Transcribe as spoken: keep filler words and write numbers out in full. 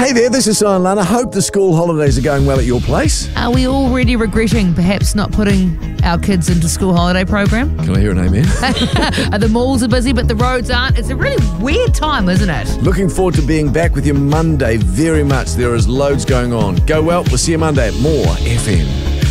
Hey there, this is Sion Lana. Hope the school holidays are going well at your place. Are we already regretting perhaps not putting our kids into school holiday program? Can I hear an amen? The malls are busy, but the roads aren't. It's a really weird time, isn't it? Looking forward to being back with you Monday very much. There is loads going on. Go well. We'll see you Monday at More F M.